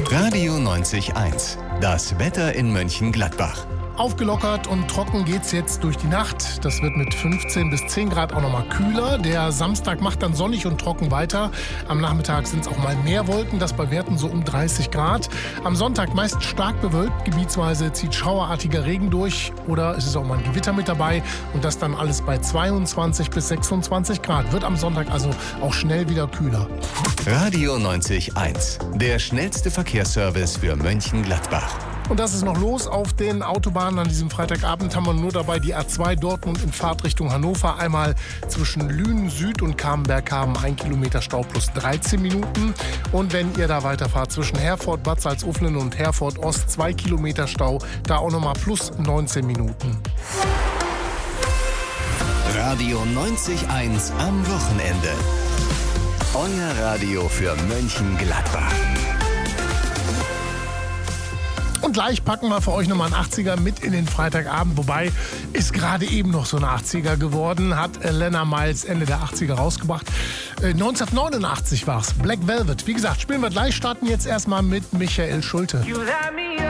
Radio 90.1. Das Wetter in Mönchengladbach. Aufgelockert und trocken geht's jetzt durch die Nacht. Das wird mit 15 bis 10 Grad auch nochmal kühler. Der Samstag macht dann sonnig und trocken weiter. Am Nachmittag sind es auch mal mehr Wolken, das bei Werten so um 30 Grad. Am Sonntag meist stark bewölkt. Gebietsweise zieht schauerartiger Regen durch oder es ist auch mal ein Gewitter mit dabei. Und das dann alles bei 22 bis 26 Grad. Wird am Sonntag also auch schnell wieder kühler. Radio 90.1. Der schnellste Verkehrsservice für Mönchengladbach. Und das ist noch los auf den Autobahnen. An diesem Freitagabend haben wir nur dabei die A2 Dortmund in Fahrtrichtung Hannover. Einmal zwischen Lünen Süd und Kamenberg-Haben 1 Kilometer Stau plus 13 Minuten. Und wenn ihr da weiterfahrt zwischen Herford, Bad Salzuflen und Herford Ost 2 Kilometer Stau, da auch nochmal plus 19 Minuten. Radio 90.1 am Wochenende. Euer Radio für Mönchengladbach. Und gleich packen wir für euch nochmal einen 80er mit in den Freitagabend. Wobei, ist gerade eben noch so ein 80er geworden. Hat Lena Miles Ende der 80er rausgebracht. 1989 war's. Black Velvet. Wie gesagt, spielen wir gleich. Starten jetzt erstmal mit Michael Schulte.